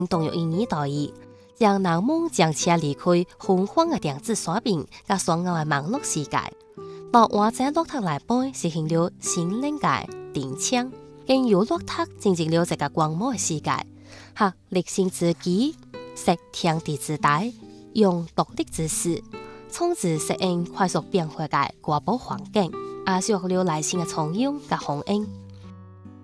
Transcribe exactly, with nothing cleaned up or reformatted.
动用意义待伊，将人们将车离开洪荒嘅电子产品甲双硬嘅网络世界，到换者落塔来背实行了新领界定枪，經由落塔進入了一個光芒嘅世界，學立身之基，識天地之大，用獨立之勢，從此適應快速變化嘅外部環境，也學了內心嘅從容甲豐盈。